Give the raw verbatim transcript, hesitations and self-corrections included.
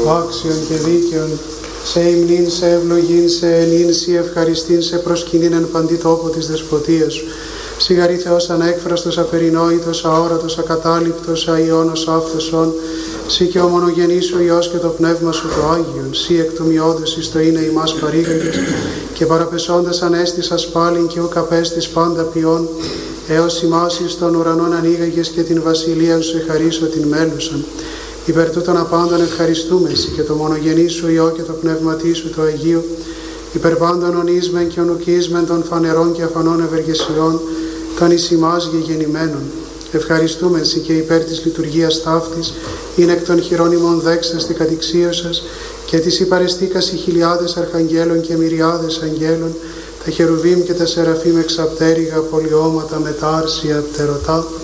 άξιον και δίκαιον, σε υμνήν, σε ευλογήν, σε ενήν, σε ευχαριστήν, σε προσκυνήν εν παντή τόπο της δεσποτείας σου. Σιγαρή Θεός ανέκφραστος, απερινόητος, αόρατος, ακατάληπτος, αϊώνος, άφθοσον, σύ και ο μονογενής σου Υιός και το Πνεύμα σου το Άγιον, σύ εκ του μειώδους εις το είναι ημάς παρήγαγες, και παραπεσόντας ανέστησας πάλιν και ουκ απέστης πάντα ποιόν, έως ημάς εις των ουρανών ανοίγαγες και την βασιλεία σου εχαρίσω την μέλουσαν. Υπέρ τούτων απάντων ευχαριστούμε σοι και το μονογενή σου Υιό και το Πνεύματί σου το Αγίο, υπέρ πάντων ονείσμεν και ονουκίσμεν των φανερών και αφανών ευεργεσιών των εις ημάς γεγεννημένων. Ευχαριστούμε σοι και υπέρ της λειτουργίας ταύτης, είναι εκ των χειρών ημών δέξαστη κατηξίωσας, και της υπαρεστήκας οι χιλιάδες αρχαγγέλων και μυριάδες αγγέλων, τα χερουβίμ και τα σεραφείμ εξαπτέρυγα πολιώματα με τα άρσια πτερωτά,